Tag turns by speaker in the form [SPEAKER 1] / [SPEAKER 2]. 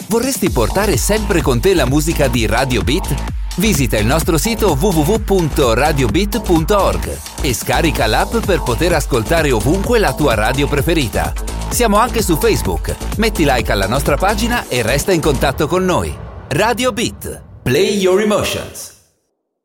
[SPEAKER 1] Vorresti portare sempre con te la musica di Radio Beat? Visita il nostro sito www.radiobeat.org e scarica l'app per poter ascoltare ovunque la tua radio preferita. Siamo anche su Facebook. Metti like alla nostra pagina e resta in contatto con noi. Radio Beat. Play your emotions.